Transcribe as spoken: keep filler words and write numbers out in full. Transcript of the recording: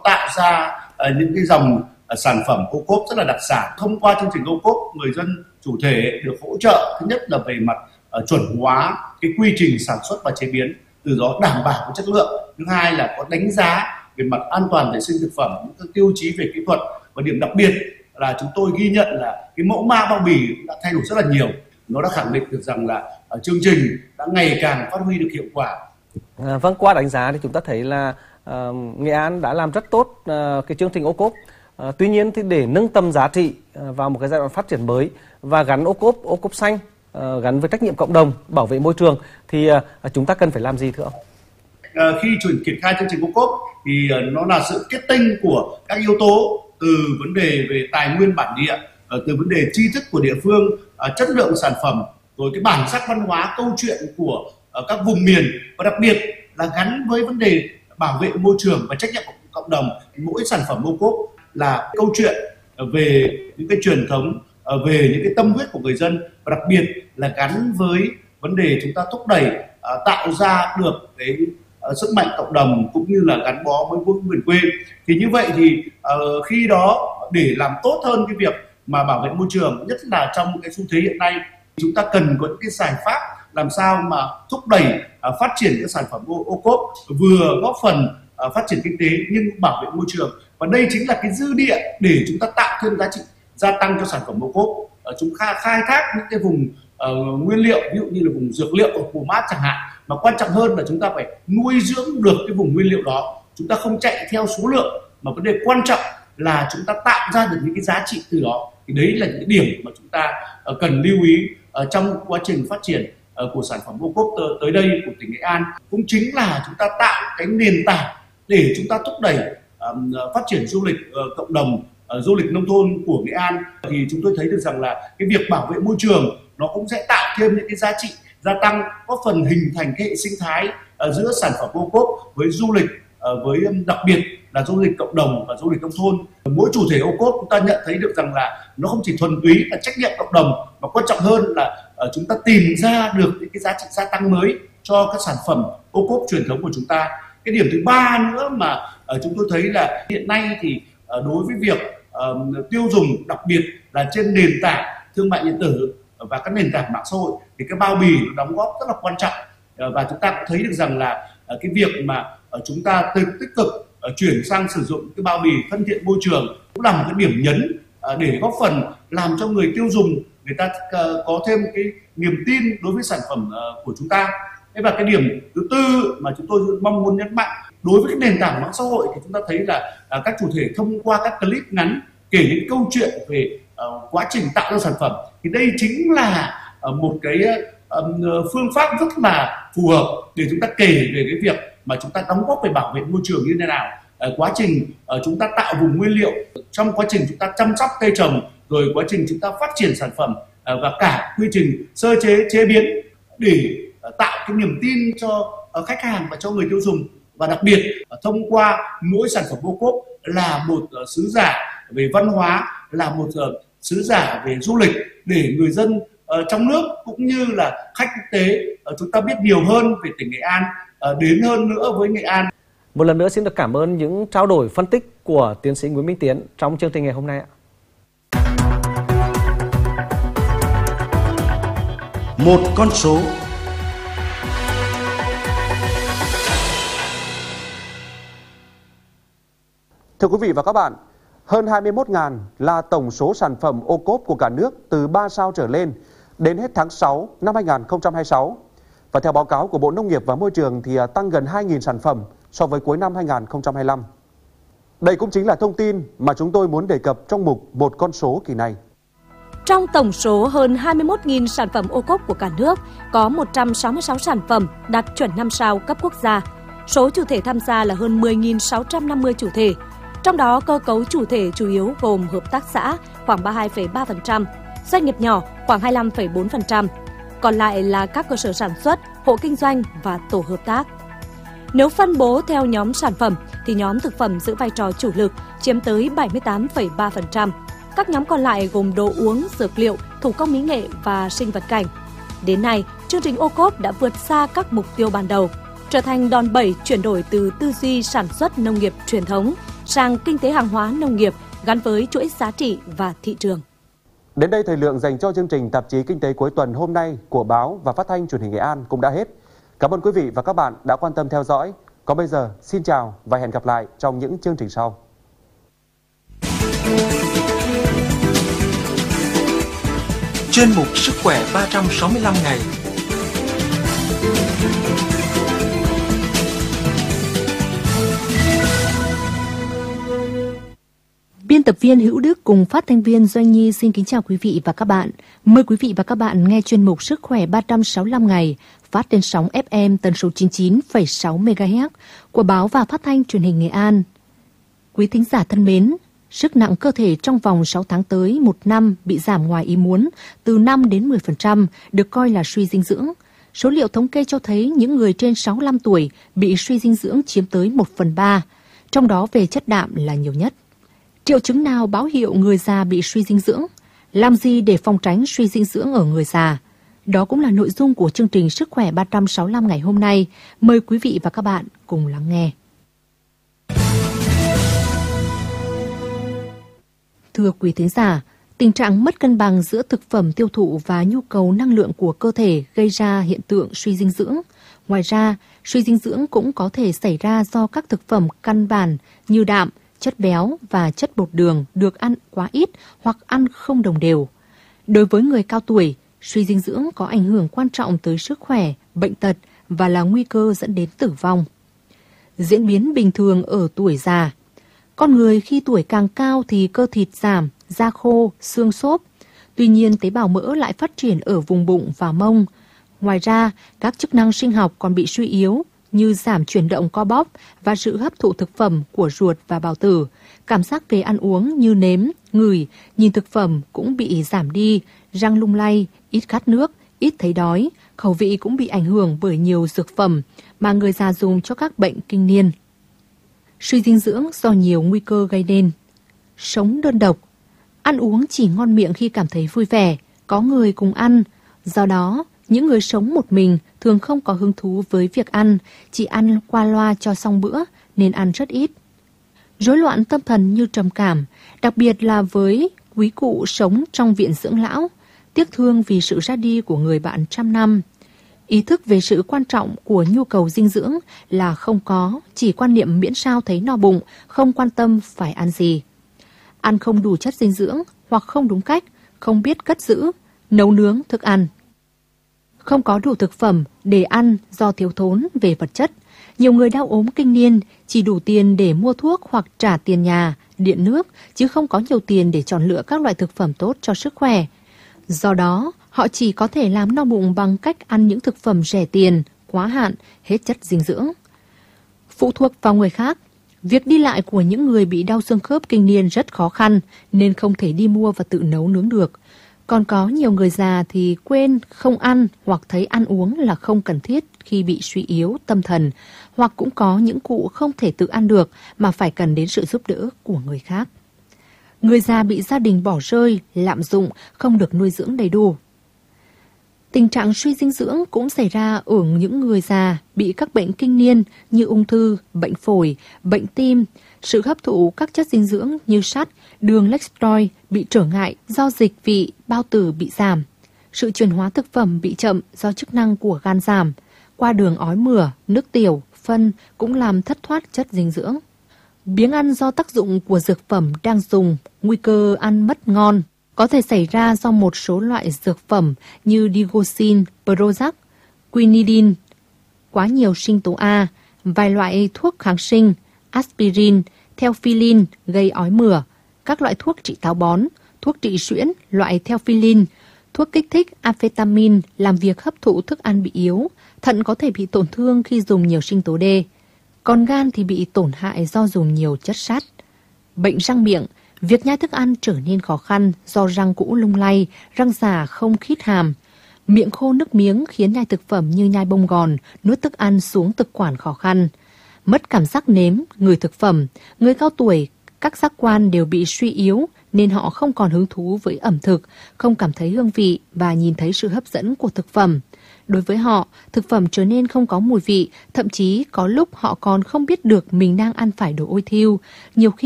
tạo ra uh, những cái dòng uh, sản phẩm ô cốp rất là đặc sản. Thông qua chương trình ô cốp, người dân chủ thể được hỗ trợ thứ nhất là về mặt uh, chuẩn hóa cái quy trình sản xuất và chế biến, từ đó đảm bảo cái chất lượng. Thứ hai là có đánh giá về mặt an toàn vệ sinh thực phẩm, những tiêu chí về kỹ thuật, và điểm đặc biệt là chúng tôi ghi nhận là cái mẫu mã bao bì đã thay đổi rất là nhiều. Nó đã khẳng định được rằng là uh, chương trình đã ngày càng phát huy được hiệu quả. À, vâng, qua đánh giá thì chúng ta thấy là uh, Nghệ An đã làm rất tốt uh, cái chương trình ô cốp. Uh, tuy nhiên thì để nâng tầm giá trị uh, vào một cái giai đoạn phát triển mới và gắn ô cốp, ô cốp xanh uh, gắn với trách nhiệm cộng đồng, bảo vệ môi trường thì uh, chúng ta cần phải làm gì thưa ông? Uh, khi chuyển triển khai chương trình ô cốp thì uh, nó là sự kết tinh của các yếu tố, từ vấn đề về tài nguyên bản địa, uh, từ vấn đề tri thức của địa phương, uh, chất lượng sản phẩm, rồi cái bản sắc văn hóa, câu chuyện của uh, các vùng miền, và đặc biệt là gắn với vấn đề bảo vệ môi trường và trách nhiệm của cộng đồng. Mỗi sản phẩm ô cốp là câu chuyện về những cái truyền thống, về những cái tâm huyết của người dân, và đặc biệt là gắn với vấn đề chúng ta thúc đẩy uh, tạo ra được cái uh, sức mạnh cộng đồng, cũng như là gắn bó với vùng miền quê. Thì như vậy thì uh, khi đó để làm tốt hơn cái việc mà bảo vệ môi trường, nhất là trong cái xu thế hiện nay, chúng ta cần có những cái giải pháp làm sao mà thúc đẩy uh, phát triển các sản phẩm ô, ô cốp, vừa góp phần uh, phát triển kinh tế nhưng bảo vệ môi trường. Và đây chính là cái dư địa để chúng ta tạo thêm giá trị gia tăng cho sản phẩm ô cốp. Uh, chúng ta khai thác những cái vùng uh, nguyên liệu, ví dụ như là vùng dược liệu, vùng mát chẳng hạn, mà quan trọng hơn là chúng ta phải nuôi dưỡng được cái vùng nguyên liệu đó. Chúng ta không chạy theo số lượng, mà vấn đề quan trọng là chúng ta tạo ra được những cái giá trị từ đó. Thì đấy là những cái điểm mà chúng ta uh, cần lưu ý uh, trong quá trình phát triển uh, của sản phẩm ô cốp t- tới đây của tỉnh Nghệ An. Cũng chính là chúng ta tạo cái nền tảng để chúng ta thúc đẩy um, phát triển du lịch uh, cộng đồng, uh, du lịch nông thôn của Nghệ An. Thì chúng tôi thấy được rằng là cái việc bảo vệ môi trường nó cũng sẽ tạo thêm những cái giá trị gia tăng, góp phần hình thành cái hệ sinh thái uh, giữa sản phẩm ô cốp với du lịch, uh, với um, đặc biệt là du lịch cộng đồng và du lịch nông thôn. Mỗi chủ thể ô cốp chúng ta nhận thấy được rằng là nó không chỉ thuần túy là trách nhiệm cộng đồng, mà quan trọng hơn là uh, chúng ta tìm ra được những cái giá trị gia tăng mới cho các sản phẩm ô cốp truyền thống của chúng ta. Cái điểm thứ ba nữa mà uh, chúng tôi thấy là hiện nay thì uh, đối với việc uh, tiêu dùng, đặc biệt là trên nền tảng thương mại điện tử và các nền tảng mạng xã hội, thì cái bao bì nó đóng góp rất là quan trọng. Uh, và chúng ta cũng thấy được rằng là uh, cái việc mà uh, chúng ta tích cực uh, chuyển sang sử dụng cái bao bì thân thiện môi trường cũng là một cái điểm nhấn uh, để góp phần làm cho người tiêu dùng người ta uh, có thêm cái niềm tin đối với sản phẩm uh, của chúng ta. Và cái điểm thứ tư mà chúng tôi mong muốn nhấn mạnh, đối với cái nền tảng mạng xã hội thì chúng ta thấy là uh, các chủ thể thông qua các clip ngắn kể những câu chuyện về uh, quá trình tạo ra sản phẩm, thì đây chính là uh, một cái uh, phương pháp rất là phù hợp để chúng ta kể về cái việc mà chúng ta đóng góp về bảo vệ môi trường như thế nào, uh, quá trình uh, chúng ta tạo vùng nguyên liệu, trong quá trình chúng ta chăm sóc cây trồng, rồi quá trình chúng ta phát triển sản phẩm, uh, và cả quy trình sơ chế chế biến để tạo cái niềm tin cho khách hàng và cho người tiêu dùng. Và đặc biệt thông qua mỗi sản phẩm ô cốp là một sứ giả về văn hóa, là một sứ giả về du lịch, để người dân trong nước cũng như là khách quốc tế chúng ta biết nhiều hơn về tỉnh Nghệ An, đến hơn nữa với Nghệ An. Một lần nữa xin được cảm ơn những trao đổi phân tích của tiến sĩ Nguyễn Minh Tiến trong chương trình ngày hôm nay ạ. Một con số. Thưa quý vị và các bạn, hơn hai mươi mốt nghìn là tổng số sản phẩm ô cốp của cả nước từ ba sao trở lên đến hết tháng sáu năm hai nghìn không trăm hai mươi sáu. Và theo báo cáo của Bộ Nông nghiệp và Môi trường thì tăng gần hai nghìn sản phẩm so với cuối năm hai nghìn không trăm hai mươi lăm. Đây cũng chính là thông tin mà chúng tôi muốn đề cập trong mục Một con số kỳ này. Trong tổng số hơn hai mươi mốt nghìn sản phẩm ô cốp của cả nước, có một trăm sáu mươi sáu sản phẩm đạt chuẩn năm sao cấp quốc gia. Số chủ thể tham gia là hơn mười nghìn sáu trăm năm mươi chủ thể. Trong đó, cơ cấu chủ thể chủ yếu gồm hợp tác xã khoảng ba mươi hai phẩy ba phần trăm, doanh nghiệp nhỏ khoảng hai mươi lăm phẩy bốn phần trăm. Còn lại là các cơ sở sản xuất, hộ kinh doanh và tổ hợp tác. Nếu phân bố theo nhóm sản phẩm, thì nhóm thực phẩm giữ vai trò chủ lực, chiếm tới bảy mươi tám phẩy ba phần trăm. Các nhóm còn lại gồm đồ uống, dược liệu, thủ công mỹ nghệ và sinh vật cảnh. Đến nay, chương trình ô cốp đã vượt xa các mục tiêu ban đầu, trở thành đòn bẩy chuyển đổi từ tư duy sản xuất nông nghiệp truyền thống sang kinh tế hàng hóa nông nghiệp gắn với chuỗi giá trị và thị trường. Đến đây thời lượng dành cho chương trình Tạp chí Kinh tế cuối tuần hôm nay của báo và phát thanh Truyền hình Nghệ An cũng đã hết. Cảm ơn quý vị và các bạn đã quan tâm theo dõi. Còn bây giờ, xin chào và hẹn gặp lại trong những chương trình sau. Chuyên mục Sức khỏe ba trăm sáu mươi lăm ngày. Biên tập viên Hữu Đức cùng phát thanh viên Doanh Nhi xin kính chào quý vị và các bạn. Mời quý vị và các bạn nghe chuyên mục Sức khỏe ba trăm sáu mươi lăm ngày phát trên sóng ép em tần số chín mươi chín phẩy sáu mê ga héc của báo và phát thanh Truyền hình Nghệ An. Quý thính giả thân mến, sức nặng cơ thể trong vòng sáu tháng tới một năm bị giảm ngoài ý muốn từ năm đến mười phần trăm được coi là suy dinh dưỡng. Số liệu thống kê cho thấy những người trên sáu mươi lăm tuổi bị suy dinh dưỡng chiếm tới một phần ba, trong đó về chất đạm là nhiều nhất. Triệu chứng nào báo hiệu người già bị suy dinh dưỡng? Làm gì để phòng tránh suy dinh dưỡng ở người già? Đó cũng là nội dung của chương trình Sức khỏe ba trăm sáu mươi lăm ngày hôm nay. Mời quý vị và các bạn cùng lắng nghe. Thưa quý thính giả, tình trạng mất cân bằng giữa thực phẩm tiêu thụ và nhu cầu năng lượng của cơ thể gây ra hiện tượng suy dinh dưỡng. Ngoài ra, suy dinh dưỡng cũng có thể xảy ra do các thực phẩm căn bản như đạm, chất béo và chất bột đường được ăn quá ít hoặc ăn không đồng đều. Đối với người cao tuổi, suy dinh dưỡng có ảnh hưởng quan trọng tới sức khỏe, bệnh tật và là nguy cơ dẫn đến tử vong. Diễn biến bình thường ở tuổi già. Con người khi tuổi càng cao thì cơ thịt giảm, da khô, xương xốp. Tuy nhiên, tế bào mỡ lại phát triển ở vùng bụng và mông. Ngoài ra, các chức năng sinh học còn bị suy yếu như giảm chuyển động co bóp và sự hấp thụ thực phẩm của ruột và bào tử. Cảm giác về ăn uống như nếm, ngửi, nhìn thực phẩm cũng bị giảm đi, răng lung lay, ít khát nước, ít thấy đói. Khẩu vị cũng bị ảnh hưởng bởi nhiều dược phẩm mà người già dùng cho các bệnh kinh niên. Suy dinh dưỡng do nhiều nguy cơ gây nên. Sống đơn độc. Ăn uống chỉ ngon miệng khi cảm thấy vui vẻ, có người cùng ăn. Do đó, những người sống một mình thường không có hứng thú với việc ăn, chỉ ăn qua loa cho xong bữa nên ăn rất ít. Rối loạn tâm thần như trầm cảm, đặc biệt là với quý cụ sống trong viện dưỡng lão, tiếc thương vì sự ra đi của người bạn trăm năm. Ý thức về sự quan trọng của nhu cầu dinh dưỡng là không có, chỉ quan niệm miễn sao thấy no bụng, không quan tâm phải ăn gì. Ăn không đủ chất dinh dưỡng hoặc không đúng cách, không biết cất giữ, nấu nướng thức ăn. Không có đủ thực phẩm để ăn do thiếu thốn về vật chất. Nhiều người đau ốm kinh niên chỉ đủ tiền để mua thuốc hoặc trả tiền nhà, điện nước, chứ không có nhiều tiền để chọn lựa các loại thực phẩm tốt cho sức khỏe. Do đó, họ chỉ có thể làm no bụng bằng cách ăn những thực phẩm rẻ tiền, quá hạn, hết chất dinh dưỡng. Phụ thuộc vào người khác, việc đi lại của những người bị đau xương khớp kinh niên rất khó khăn nên không thể đi mua và tự nấu nướng được. Còn có nhiều người già thì quên không ăn hoặc thấy ăn uống là không cần thiết khi bị suy yếu tâm thần, hoặc cũng có những cụ không thể tự ăn được mà phải cần đến sự giúp đỡ của người khác. Người già bị gia đình bỏ rơi, lạm dụng, không được nuôi dưỡng đầy đủ. Tình trạng suy dinh dưỡng cũng xảy ra ở những người già bị các bệnh kinh niên như ung thư, bệnh phổi, bệnh tim. Sự hấp thụ các chất dinh dưỡng như sắt, đường cholesterol bị trở ngại do dịch vị, bao tử bị giảm. Sự chuyển hóa thực phẩm bị chậm do chức năng của gan giảm. Qua đường ói mửa, nước tiểu, phân cũng làm thất thoát chất dinh dưỡng. Biếng ăn do tác dụng của dược phẩm đang dùng, nguy cơ ăn mất ngon có thể xảy ra do một số loại dược phẩm như digoxin, Prozac, quinidin, quá nhiều sinh tố A, vài loại thuốc kháng sinh, aspirin, theophylline gây ói mửa, các loại thuốc trị táo bón, thuốc trị suyễn loại theophylline, thuốc kích thích amphetamine làm việc hấp thụ thức ăn bị yếu, thận có thể bị tổn thương khi dùng nhiều sinh tố D, còn gan thì bị tổn hại do dùng nhiều chất sắt. Bệnh răng miệng, việc nhai thức ăn trở nên khó khăn do răng cũ lung lay, răng già không khít hàm. Miệng khô nước miếng khiến nhai thực phẩm như nhai bông gòn, nuốt thức ăn xuống thực quản khó khăn. Mất cảm giác nếm, ngửi thực phẩm, người cao tuổi, các giác quan đều bị suy yếu nên họ không còn hứng thú với ẩm thực, không cảm thấy hương vị và nhìn thấy sự hấp dẫn của thực phẩm. Đối với họ, thực phẩm trở nên không có mùi vị, thậm chí có lúc họ còn không biết được mình đang ăn phải đồ ôi thiêu. Nhiều khi